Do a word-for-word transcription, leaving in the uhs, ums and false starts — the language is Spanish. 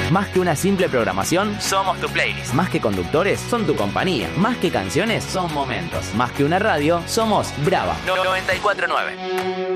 Más que una simple programación, somos tu playlist. Más que conductores, son tu compañía. Más que canciones, son momentos. Más que una radio, somos Brava noventa y cuatro punto nueve.